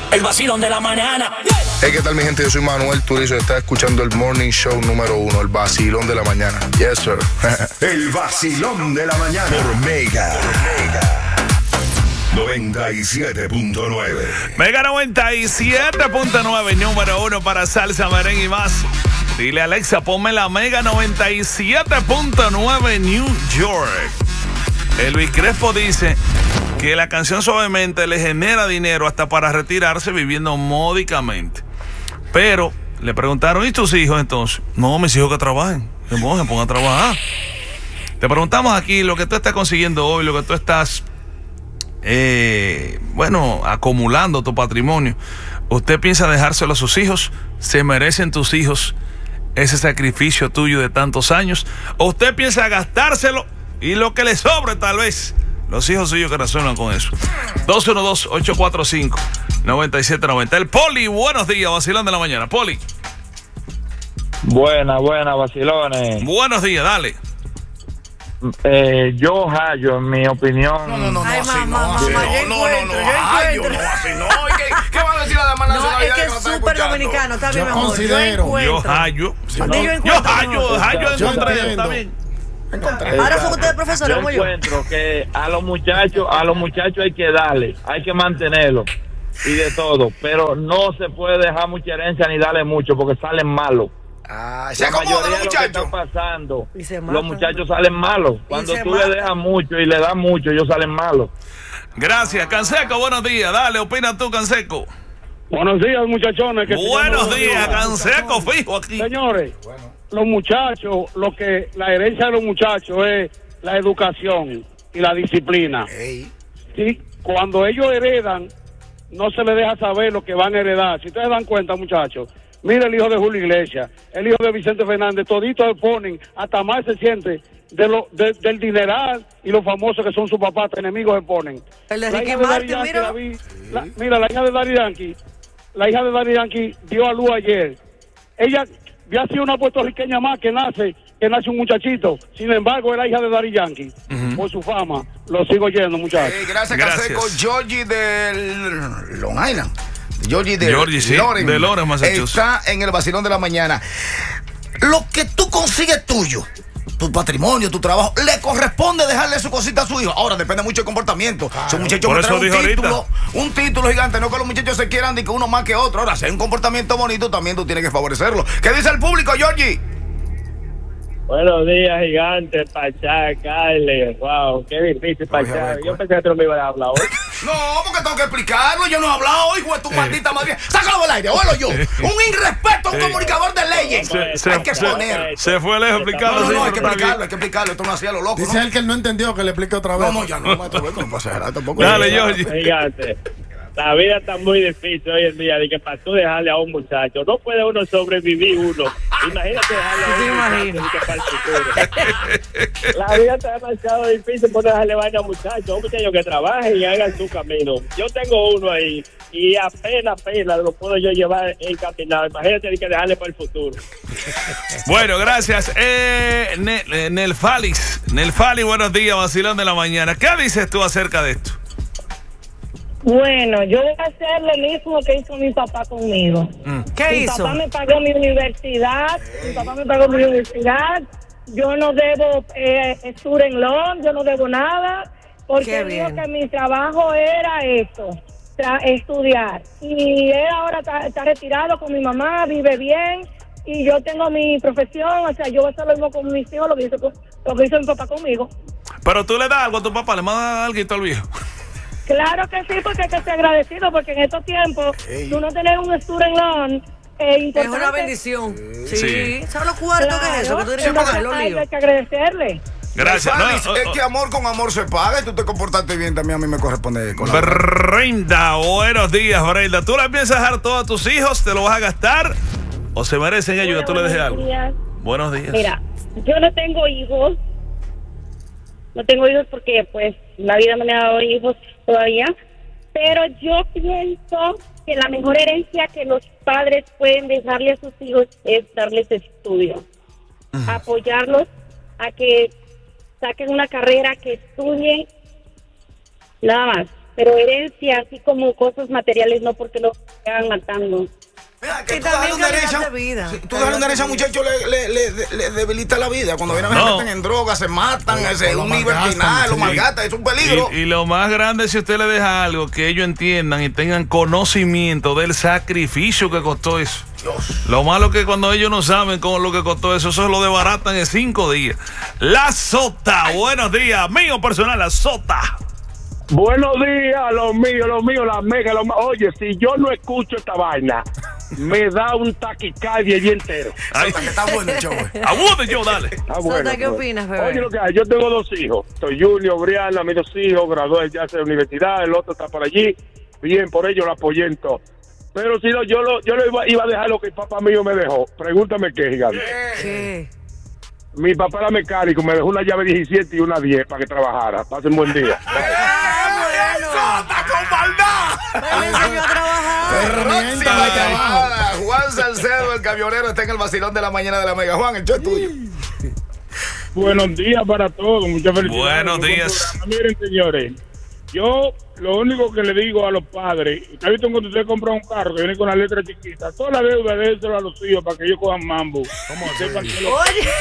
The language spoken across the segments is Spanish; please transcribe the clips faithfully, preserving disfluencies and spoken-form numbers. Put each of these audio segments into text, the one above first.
El vacilón de la mañana. Hey, ¿qué tal, mi gente? Yo soy Manuel Turizo. Está escuchando el Morning Show número uno, el vacilón de la mañana. Yes, sir. El vacilón de la mañana. Por Mega. noventa y siete punto nueve. Mega noventa y siete punto nueve, número uno para salsa, merengue y más. Dile a Alexa, ponme la Mega noventa y siete punto nueve New York. Elvis Crespo dice que la canción Suavemente le genera dinero hasta para retirarse viviendo módicamente. Pero le preguntaron, ¿y tus hijos entonces? No, mis hijos que trabajen. Que se pongan a trabajar. Te preguntamos aquí lo que tú estás consiguiendo hoy, lo que tú estás, eh, bueno, acumulando tu patrimonio. ¿Usted piensa dejárselo a sus hijos? ¿Se merecen tus hijos ese sacrificio tuyo de tantos años? ¿O usted piensa gastárselo y lo que le sobre tal vez? Los hijos suyos que resuenan con eso. dos uno dos, ocho cuatro cinco, nueve siete nueve cero. El Poli, buenos días, vacilón de la mañana. Poli. Buena, buena, vacilones. Buenos días, dale. Eh, yo hallo, en mi opinión. No, no, no, no, Ay, así mamá, no, así mamá, no, yo no, no, no, encuentro, yo ay, yo encuentro. no, así no. ¿Y ¿Qué, ¿Qué van a decir las demás No, nacionalidades es que que es nos están súper escuchando? dominicano, está bien, Yo mejor. considero. Yo encuentro. Yo hallo. Aquí Yo yo encuentro. hallo, hallo Yo encontré, entiendo. está bien. Encontré. Ahora son ustedes profesores Yo como yo. encuentro que a los muchachos, a los muchachos hay que darle, hay que mantenerlos y de todo, pero no se puede dejar mucha herencia ni darle mucho porque salen malos. Ah, se La acomoda mayoría los de lo que está muchachos. pasando, Y se los matan. muchachos salen malos. Cuando se tú matan. le dejas mucho y le das mucho, ellos salen malos. Gracias, Canseco, buenos días. Dale, opina tú, Canseco. Buenos días, muchachones. que Buenos sigamos días, arriba. Canseco, fijo aquí. Señores, los muchachos, lo que la herencia de los muchachos es la educación y la disciplina. Ey. Sí, cuando ellos heredan, no se les deja saber lo que van a heredar. Si ustedes dan cuenta, muchachos, mira el hijo de Julio Iglesias, el hijo de Vicente Fernández, toditos le ponen, hasta más se siente de lo, de, del dineral y los famosos que son sus papás, enemigos se ponen. El de La Ricky hija de Daddy Martin, Yankee, mira. la vi- la- mira, la hija de Daddy Yankee, la hija de Daddy Yankee dio a luz ayer. Ella había sido una puertorriqueña más que nace, que nace un muchachito. Sin embargo, era hija de Daddy Yankee. Por su fama, lo sigo yendo, muchachos. Ey, gracias, Gracias. Canseco. Georgie del Long Island. Georgie de Georgie, sí, Lawrence. de Lawrence, Massachusetts. Está en el vacilón de la mañana. Lo que tú consigues tuyo, tu patrimonio, tu trabajo, le corresponde dejarle su cosita a su hijo. Ahora depende mucho del comportamiento. Son muchachos Por que eso traen un dijo título, un título gigante, no que los muchachos se quieran de que uno más que otro. Ahora, si hay un comportamiento bonito, también tú tienes que favorecerlo. ¿Qué dice el público, Georgie? Buenos días, gigante, Pachá, Kyle. Wow, qué difícil, Pachá. Yo pensé que tú no me ibas a hablar hoy. No, porque tengo que explicarlo. Yo no he hablado, hijo de tu maldita madre. Sácalo del aire, oílo yo. Un irrespeto a un comunicador de leyes. Se, se- hay que se- poner. se fue lejos explicando. No, no, no, sí, hay que pero está explicarlo, bien. hay que explicarlo. Esto no hacía lo loco. Dice ¿no? él que él no entendió, que le explique otra vez. No, no, ya no, maestro, no puedo exagerar tampoco. Dale, Georgie. Gigante, la vida está muy difícil hoy en día, de que para tú dejarle a un muchacho, no puede uno sobrevivir uno. Imagínate dejarle a ¿Te un imaginas? muchacho de que para el futuro. La vida está demasiado difícil por dejarle vaina a muchachos, un muchacho que trabaje y haga su camino. Yo tengo uno ahí y apenas, apenas lo puedo yo llevar encaminado. Imagínate de que dejarle para el futuro. Bueno, gracias. Eh, Ne- eh, Nelfalis. Nelfalis, buenos días, vacilón de la mañana. ¿Qué dices tú acerca de esto? Bueno, yo voy a hacer lo mismo que hizo mi papá conmigo. ¿Qué mi hizo? papá me pagó mi universidad, mi papá me pagó mi universidad, yo no debo eh, student loan, yo no debo nada, porque Qué él dijo bien. que mi trabajo era eso, tra- estudiar. Y él ahora está, está retirado con mi mamá, vive bien, y yo tengo mi profesión, o sea, yo voy a hacer lo mismo con mis hijos, lo que hizo, con- lo que hizo mi papá conmigo. Pero tú le das algo a tu papá, le mandas algo al viejo. Claro que sí, porque hay que ser agradecido, porque en estos tiempos, Ey. tú no tener un student loan eh, Es importante. una bendición. Sí. Sí. ¿Sabes lo cuarto que es eso? Que tú tienes que pagar los hay líos. que agradecerle. Gracias. Falis, No, es oh, que amor con amor se paga y tú te comportaste bien también. A mí me corresponde con la Brenda, buenos días, Brenda. ¿Tú le piensas dejar todo a tus hijos? ¿Te lo vas a gastar? ¿O se merecen ellos que tú le dejes algo? días. Buenos días. Mira, yo no tengo hijos. No tengo hijos porque, pues, la vida me ha dado hijos todavía. Pero yo pienso que la mejor herencia que los padres pueden dejarle a sus hijos es darles estudio. Apoyarlos a que saquen una carrera, que estudien, nada más. pero herencia, así como cosas materiales, no, porque lo quedan matando. Mira, que Y tú dejarle también una calidad herencia, de vida. si tú dejarle una herencia a un muchacho le, le, le, le debilita la vida. Cuando vienen a No. se meten en drogas, se matan, O- ese, o lo un malgastan, libertinaje, lo sí. malgata, es un peligro. Y, y lo más grande es si usted le deja algo que ellos entiendan y tengan conocimiento del sacrificio que costó eso. Dios. Lo malo es que cuando ellos no saben cómo lo que costó eso, eso lo desbaratan en cinco días. La Sota, buenos días, mío personal, la Sota. Buenos días, los míos, los míos, la mega, los... Oye, si yo no escucho esta vaina, me da un taquicardia el día entero. Ay, Sota, que está bueno el show, eh. aguante yo, dale. Ah, Sota, ¿qué pues. opinas, bebé? Oye, lo que hay, yo tengo dos hijos. Soy Junior, Brianna, mis dos hijos, gradué ya de la universidad, el otro está por allí. Bien, por ello lo apoyé en todo. Pero si no, yo lo, yo lo iba, iba a dejar lo que el papá mío me dejó. Pregúntame qué, gigante. ¿Qué? Mi papá era mecánico, me dejó una llave diecisiete y una diez para que trabajara. Pasen buen día. ¡Sota con maldad! Me enseñó a trabajar. Herramienta de trabajo. Llamada. Juan Salcedo, el camionero, está en el vacilón de la mañana de la Mega. Juan, el show es tuyo. Buenos días para todos, muchas felicidades. Buenos Muy buen días. programa. Miren, señores, yo lo único que le digo a los padres, ¿usted ha visto cuando usted compra un carro que viene con la letra chiquita? Toda la deuda de eso a los hijos para que ellos cojan mambo. ¿Cómo sepan que lo... Oye.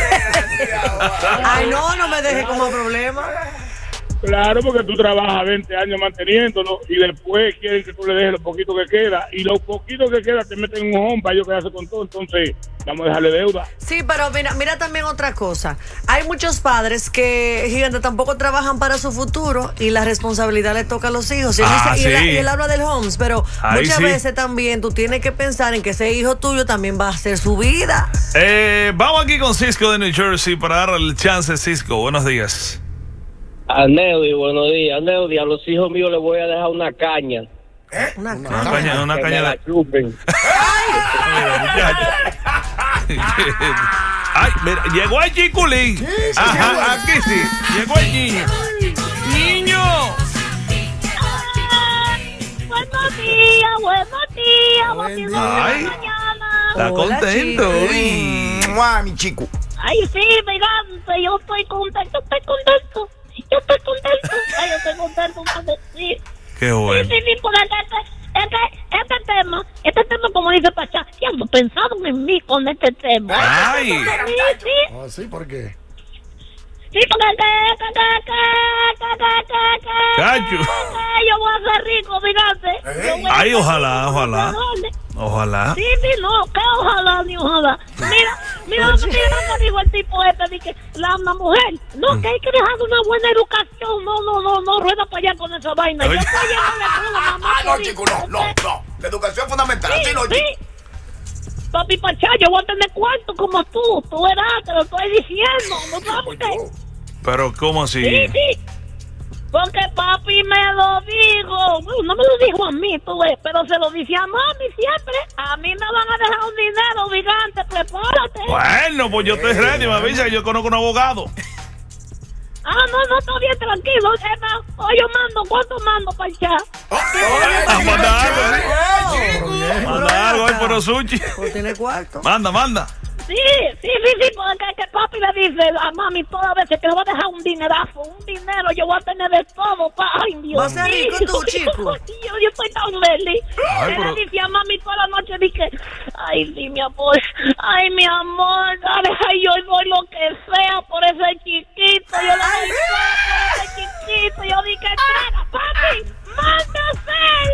Ay, no, no me deje como problema. Claro, porque tú trabajas veinte años manteniéndolo y después quieren que tú le dejes lo poquito que queda y lo poquito que queda te meten en un home para ellos quedarse con todo, entonces vamos a dejarle deuda. Sí, pero mira, mira también otra cosa. Hay muchos padres que, gigante, tampoco trabajan para su futuro y la responsabilidad le toca a los hijos. Y él, Ah, dice- y él- sí. y él habla del homes, pero Ahí muchas sí. veces también tú tienes que pensar en que ese hijo tuyo también va a hacer su vida. Eh, vamos aquí con Cisco de New Jersey para darle el chance, Cisco. Buenos días. A Neudi, buenos días. A Neudi, a los hijos míos les voy a dejar una caña. Una Una cosa. caña, una que caña me de... la chupen. Ay, mira, llegó el chiculín. Ajá, aquí sí. Llegó el niño. Niño. Buenos días, buenos días, Buen buenos día. Ay. mañana. Está Hola, contento. chico. Uy. Mua, mi chico. Ay, sí, gigante, yo estoy contento, estoy contento. Yo estoy contento. Ay, yo estoy contento para decir. Qué Sí, bueno. sí, sí, porque este, este, este tema, este tema, como dice Pachá, ya no pensaron en mí con este tema. Ay. Sí, sí, Oh, sí, ¿por qué? sí, porque que, que, que, que, que, que, que, Cacho. que yo voy a ser rico, fíjate. Yo voy a Ay, ser ojalá, rico, ojalá. ¿dónde? Ojalá. Sí, sí, no, que ojalá, ni ojalá. Mira, mira lo que mira lo que dijo el tipo este, de que la una mujer, no, que hay que dejar una buena educación, no, no, no, no, rueda para allá con esa vaina. Yo Oye. estoy llevándole con la mamá. Ah, no, por chico, hijo, no, no, ¿ok? no. La educación es fundamental. Sí, Así no, sí. chico. Papi Pachá, yo voy a tener cuarto como tú, tú verás, te lo estoy diciendo, ¿no sabes qué? Pero, ¿cómo así? Sí, sí. Porque papi me lo dijo. Bueno, no me lo dijo a mí, tú ves, pero se lo dice a mami siempre. A mí me van a dejar un dinero, gigante, prepárate. Bueno, pues yo estoy ready, me avisa que yo conozco un abogado. Ah, no, no, está bien, tranquilo. Eva, hoy yo mando, ¿cuánto mando para allá? Ah, manda algo, ¿eh? Manda algo ahí por los sushi. Pues tiene cuarto. Manda, manda. Sí, sí, sí, sí, porque que papi le dice a mami todas las veces que le va a dejar un dinerazo, un dinero, yo voy a tener de todo, pa. Ay, Dios ¿Vas a ser rico mío. tú, chico? Yo, yo estoy tan feliz. Ay, Él pero- le dice a mami toda la noche, dije, ay, sí, mi amor, ay, mi amor, dale, ay, yo doy lo que sea por ese chiquito, yo le doy todo por ese chiquito, yo dije, entrega, papi, mándaselo.